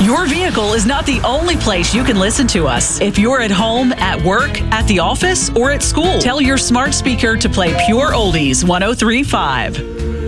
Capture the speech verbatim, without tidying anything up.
Your vehicle is not the only place you can listen to us. If you're at home, at work, at the office, or at school, tell your smart speaker to play Pure Oldies one oh three point five.